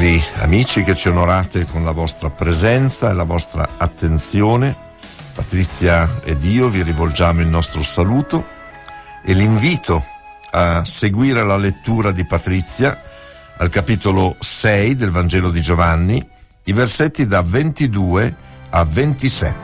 Cari amici che ci onorate con la vostra presenza e la vostra attenzione, Patrizia ed io vi rivolgiamo il nostro saluto e l'invito a seguire la lettura di Patrizia al capitolo 6 del Vangelo di Giovanni, i versetti da 22 a 27.